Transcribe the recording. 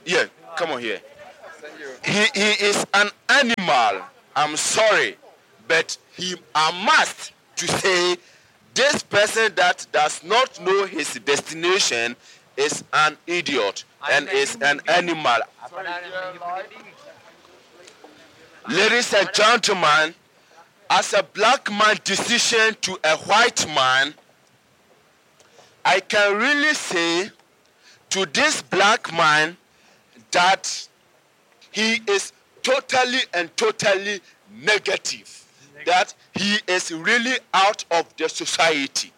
Yeah, come on here. He is an animal. I'm sorry, but I must to say this person that does not know his destination is an idiot and is an animal. Ladies and gentlemen, as a black man decision to a white man, I can really say to this black man that he is totally and totally negative. That he is really out of the society.